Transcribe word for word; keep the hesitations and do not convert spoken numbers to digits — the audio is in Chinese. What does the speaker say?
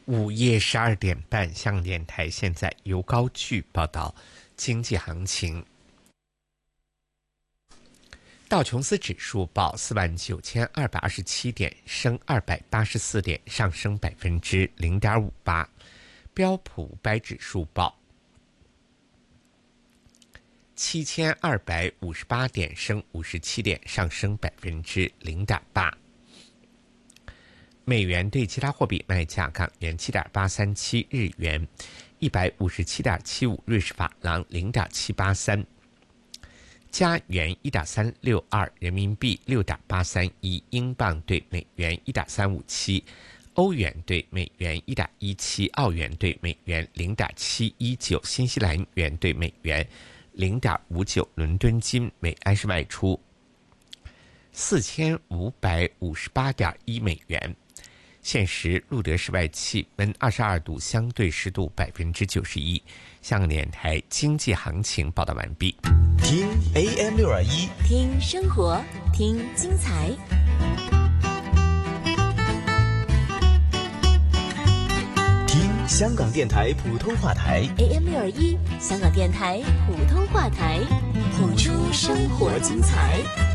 午夜十二点半，香港电台现在由高炬报道经济行情。道琼斯指数报四万九千二百二十七点，升二百八十四点，上升百分之零点五八。标普五百指数报七千二百五十八点，升五十七点，上升百分之零点八。美元对其他货币卖价：港元七点八三七，日元一百五十七点七五，瑞士法郎零点七八三，加元一点三六二，人民币六点八三一，英镑对美元一点三五七，欧元对美元一点一七，澳元对美元零点七一九，新西兰元对美元零点五九。伦敦金每安士卖出四千五百五十八点一美元。现时录得室外气温二十二度，相对湿度百分之九十一。香港电台经济行情报道完毕。 听 A M 六二一， 听生活，听精彩。 听香港电台普通话台 A M 六二一，香港电台普通话台，谱出生活精彩。